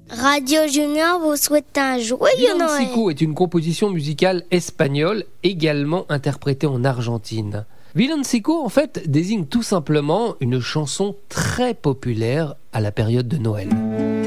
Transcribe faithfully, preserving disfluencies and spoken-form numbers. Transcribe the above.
Radio Junior vous souhaite un joyeux Noël. Villancico est une composition musicale espagnole également interprétée en Argentine. Villancico, en fait, désigne tout simplement une chanson très populaire à la période de Noël.